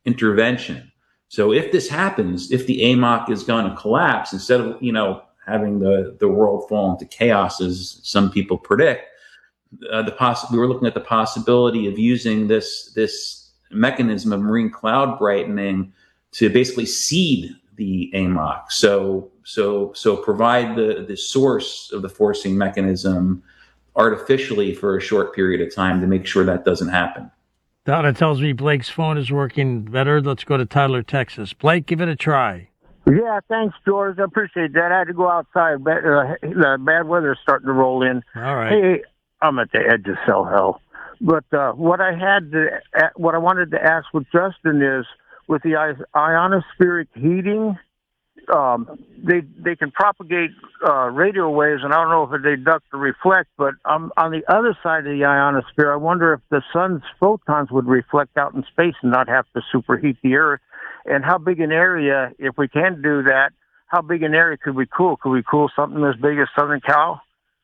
intervention. So if this happens, if the AMOC is going to collapse, instead of having the world fall into chaos as some people predict, we were looking at the possibility of using this mechanism of marine cloud brightening to basically seed the AMOC. So provide the source of the forcing mechanism artificially for a short period of time to make sure that doesn't happen. Donna tells me Blake's phone is working better. Let's go to Tyler, Texas. Blake, give it a try. Yeah, thanks, George. I appreciate that. I had to go outside. The bad weather's starting to roll in. All right. Hey, I'm at the edge of cell hell. But what I wanted to ask with Justin is, with the ionospheric heating, they can propagate radio waves, and I don't know if they duct or reflect, but on the other side of the ionosphere, I wonder if the sun's photons would reflect out in space and not have to superheat the Earth. And how big an area, if we can do that, how big an area could we cool? Could we cool something as big as Southern Cal?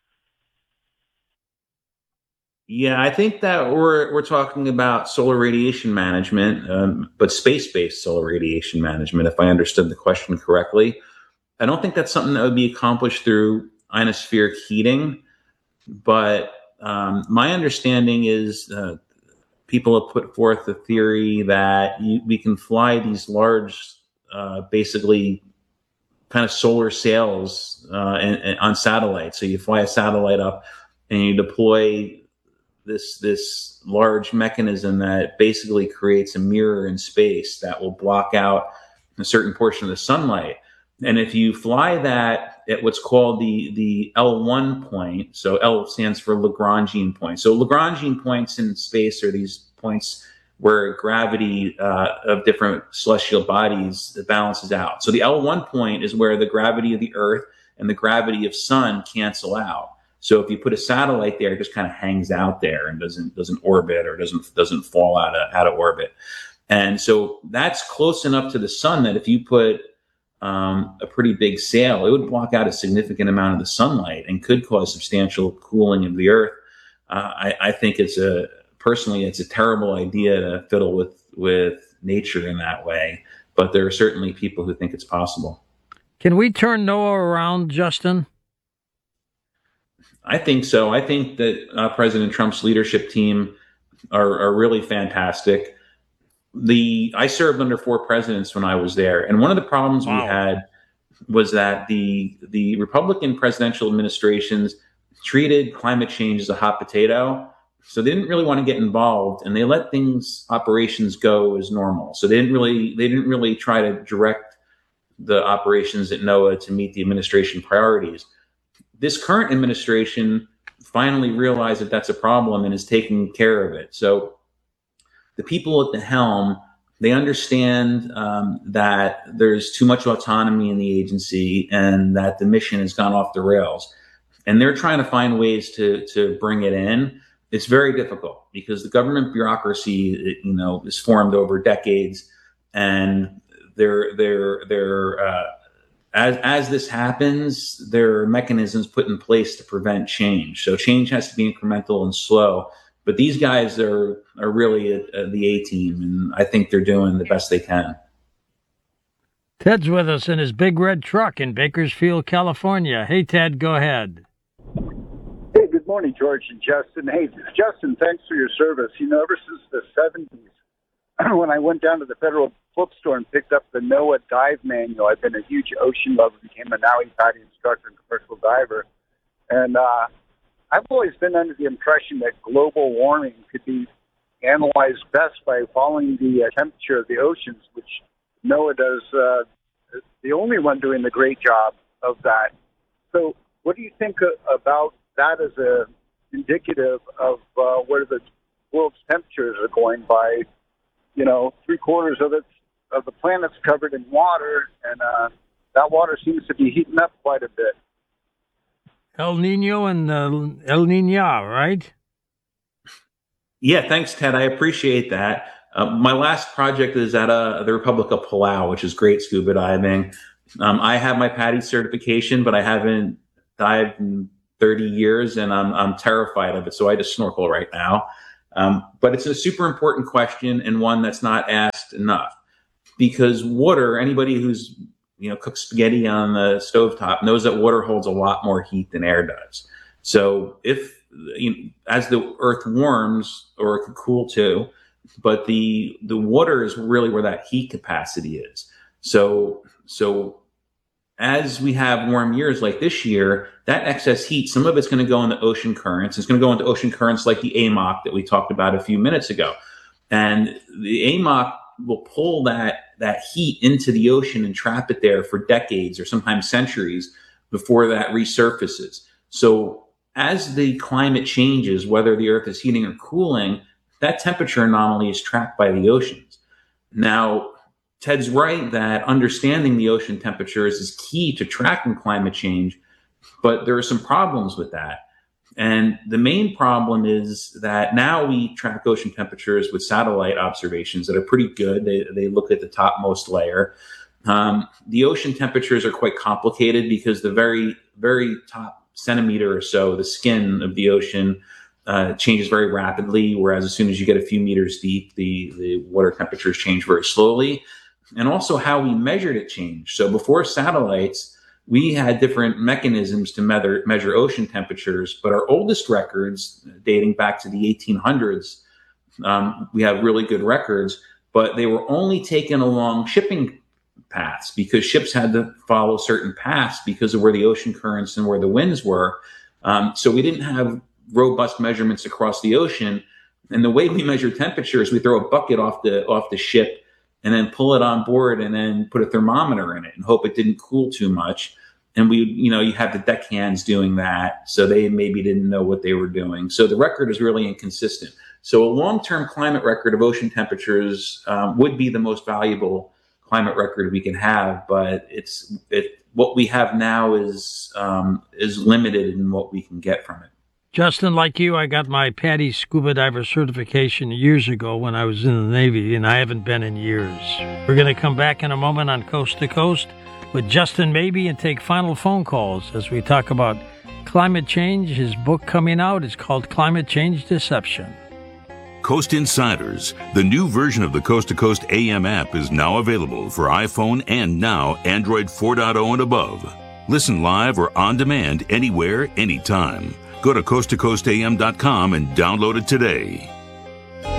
Yeah, I think that we're talking about solar radiation management, but space-based solar radiation management, if I understood the question correctly. I don't think that's something that would be accomplished through ionospheric heating, but my understanding is people have put forth the theory that we can fly these large, basically kind of solar sails on satellites. So you fly a satellite up and you deploy this large mechanism that basically creates a mirror in space that will block out a certain portion of the sunlight. And if you fly that at what's called the L1 point, so L stands for Lagrangian point. So Lagrangian points in space are these points where gravity of different celestial bodies balances out. So the L1 point is where the gravity of the Earth and the gravity of sun cancel out. So if you put a satellite there, it just kind of hangs out there and doesn't orbit or doesn't fall out of orbit. And so that's close enough to the sun that if you put a pretty big sail, it would block out a significant amount of the sunlight and could cause substantial cooling of the Earth. I think it's a terrible idea to fiddle with nature in that way, but there are certainly people who think it's possible. Can we turn NOAA around, Justin? I think so. I think that President Trump's leadership team are really fantastic. I served under 4 presidents when I was there, and one of the problems we had was that the Republican presidential administrations treated climate change as a hot potato. So they didn't really want to get involved, and they let operations go as normal. So they didn't really try to direct the operations at NOAA to meet the administration priorities. This current administration finally realized that that's a problem and is taking care of it. So the people at the helm, they understand that there's too much autonomy in the agency and that the mission has gone off the rails. And they're trying to find ways to bring it in. It's very difficult because the government bureaucracy, is formed over decades, and as this happens, there are mechanisms put in place to prevent change. So change has to be incremental and slow. But these guys are really the A-team, and I think they're doing the best they can. Ted's with us in his big red truck in Bakersfield, California. Hey, Ted, go ahead. Hey, good morning, George and Justin. Hey, Justin, thanks for your service. Ever since the 70s, when I went down to the Federal Bookstore and picked up the NOAA Dive Manual, I've been a huge ocean lover, became a Maui Patty instructor and commercial diver. And I've always been under the impression that global warming could be analyzed best by following the temperature of the oceans, which NOAA does, the only one doing the great job of that. So what do you think about that as a indicative of where the world's temperatures are going by, 3/4 of the planet's covered in water, and that water seems to be heating up quite a bit. El Nino and El Niña, right? Yeah, thanks, Ted. I appreciate that. My last project is at the Republic of Palau, which is great scuba diving. I have my PADI certification, but I haven't dived in 30 years, and I'm terrified of it, so I just snorkel right now. But it's a super important question and one that's not asked enough, because water, anybody who's cooks spaghetti on the stovetop knows that water holds a lot more heat than air does. So if as the earth warms, or it could cool too, but the water is really where that heat capacity is. So as we have warm years like this year, that excess heat, some of it's going to go into ocean currents. It's going to go into ocean currents like the AMOC that we talked about a few minutes ago. And the AMOC will pull that heat into the ocean and trap it there for decades or sometimes centuries before that resurfaces. So as the climate changes, whether the earth is heating or cooling, that temperature anomaly is trapped by the oceans. Now, Ted's right that understanding the ocean temperatures is key to tracking climate change, but there are some problems with that. And the main problem is that now we track ocean temperatures with satellite observations that are pretty good. They look at the topmost layer. The ocean temperatures are quite complicated because the very, very top centimeter or so, the skin of the ocean changes very rapidly, whereas as soon as you get a few meters deep, the water temperatures change very slowly. And also how we measured it changed. So before satellites, we had different mechanisms to measure ocean temperatures, but our oldest records, dating back to the 1800s, we have really good records, but they were only taken along shipping paths because ships had to follow certain paths because of where the ocean currents and where the winds were. So we didn't have robust measurements across the ocean. And the way we measure temperature is we throw a bucket off the ship and then pull it on board and then put a thermometer in it and hope it didn't cool too much. And you have the deckhands doing that. So they maybe didn't know what they were doing. So the record is really inconsistent. So a long-term climate record of ocean temperatures would be the most valuable climate record we can have, but what we have now is limited in what we can get from it. Justin, like you, I got my PADI scuba diver certification years ago when I was in the Navy, and I haven't been in years. We're going to come back in a moment on Coast to Coast with Justin Mabey and take final phone calls as we talk about climate change. His book coming out is called Climate Change Deception. Coast Insiders, the new version of the Coast to Coast AM app, is now available for iPhone and now Android 4.0 and above. Listen live or on demand anywhere, anytime. Go to coasttocoastam.com and download it today.